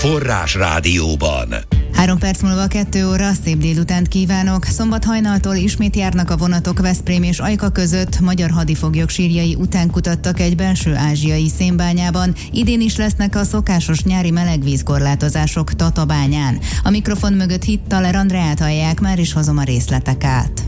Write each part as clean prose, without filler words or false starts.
Forrás Rádióban. 3 perc múlva 2 óra, szép délutánt kívánok. Szombat hajnaltól ismét járnak a vonatok Veszprém és Ajka között. Magyar hadifoglyok sírjai után kutattak egy belső ázsiai szénbányában. Idén is lesznek a szokásos nyári melegvízkorlátozások Tatabányán. A mikrofon mögött Hittaler Andreát hallják, már is hozom a részleteket.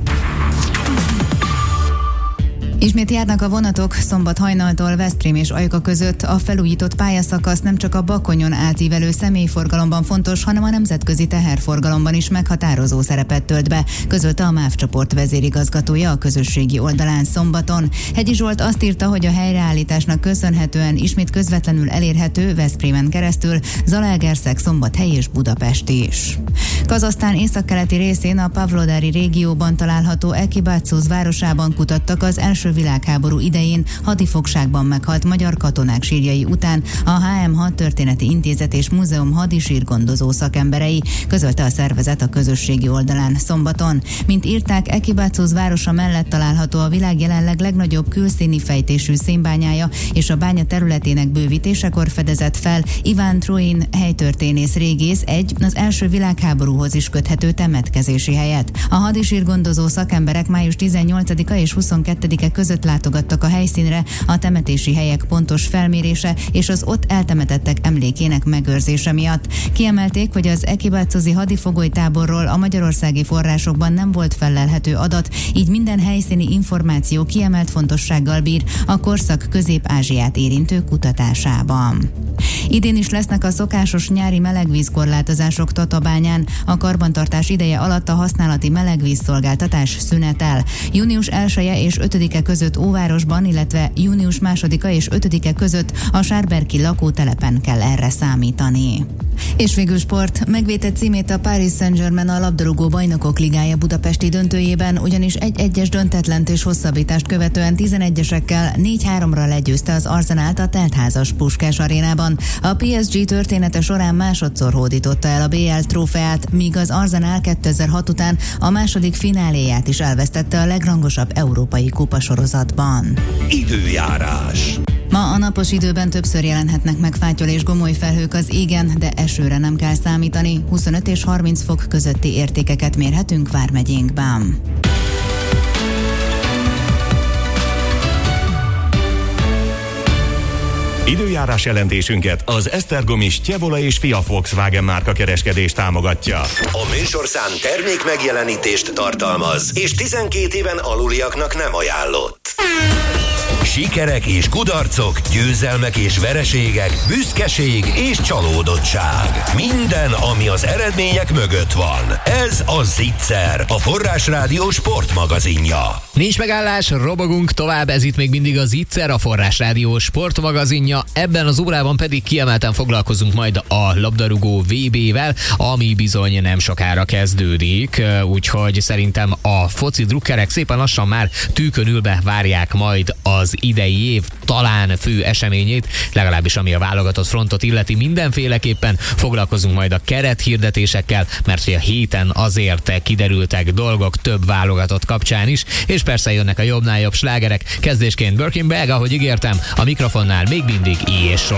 Ismét járnak a vonatok szombat hajnaltól Veszprém és Ajka között. A felújított pályaszakasz nem csak a Bakonyon átívelő személyforgalomban fontos, hanem a nemzetközi teherforgalomban is meghatározó szerepet tölt be, közölte a MÁV csoport vezérigazgatója a közösségi oldalán szombaton. Hegyi Zsolt azt írta, hogy a helyreállításnak köszönhetően ismét közvetlenül elérhető Veszprémen keresztül Zalaegerszeg, Szombathely és Budapest is. Kazahsztán északkeleti részén a Pavlodari régióban található Ekibácuz városában kutattak az első világháború idején hadifogságban meghalt magyar katonák sírjai után a HM6 Történeti Intézet és Múzeum hadisírgondozó szakemberei, közölte a szervezet a közösségi oldalán szombaton. Mint írták, Ekibácuz városa mellett található a világ jelenleg legnagyobb külszíni fejtésű szénbányája, és a bánya területének bővítésekor fedezett fel Iván Truin helytörténész régész az első világháborúhoz is köthető temetkezési helyet. A hadisírgondozó szakemberek május 18-a és 22-e között látogattak a helyszínre a temetési helyek pontos felmérése és az ott eltemetettek emlékének megőrzése miatt. Kiemelték, hogy az ekibácuzi hadifogolytáborról a magyarországi forrásokban nem volt fellelhető adat, így minden helyszíni információ kiemelt fontossággal bír a korszak Közép-Ázsiát érintő kutatásában. Idén is lesznek a szokásos nyári melegvízkorlátozások Tatabányán. A karbantartás ideje alatt a használati melegvízszolgáltatás szünetel. Június 1-e és 5-e között Óvárosban, illetve június 2-a és 5-e között a Sárberki lakótelepen kell erre számítani. És végül sport. Megvédett címét a Paris Saint-Germain a labdarúgó bajnokok ligája budapesti döntőjében, ugyanis 1-1-es döntetlent és hosszabbítást követően 11-esekkel 4-3-ra legyőzte az Arsenált a teltházas Puskás arénában. A PSG története során másodszor hódította el a BL trófeát, míg az Arsenal 2006 után a második fináléját is elvesztette a legrangosabb európai kupasorozatban. Időjárás. Ma a napos időben többször jelenhetnek meg fátyol és gomoly felhők az égen, de esőre nem kell számítani. 25 és 30 fok közötti értékeket mérhetünk vármegyénkben. Időjárás jelentésünket az Esztergomi Stjevola és Fia Volkswagen márka kereskedés támogatja. A műsorszám termék megjelenítést tartalmaz, és 12 éven aluliaknak nem ajánlott. Sikerek és kudarcok, győzelmek és vereségek, büszkeség és csalódottság. Minden, ami az eredmények mögött van. Ez a Zicser, a Forrás Rádió sportmagazinja. Nincs megállás, robogunk tovább, ez itt még mindig a Zicser, a Forrás Rádió sportmagazinja. Ebben az órában pedig kiemelten foglalkozunk majd a labdarúgó VB-vel, ami bizony nem sokára kezdődik, úgyhogy szerintem a foci drukkerek szépen lassan már tűkön ülve várják majd az idei év talán fő eseményét, legalábbis ami a válogatott frontot illeti. Mindenféleképpen foglalkozunk majd a kerethirdetésekkel, mert hogy a héten azért kiderültek dolgok több válogatott kapcsán is, és persze jönnek a jobbnál jobb slágerek. Kezdésként Birkin Bag, ahogy ígértem, a mikrofonnál még mindig és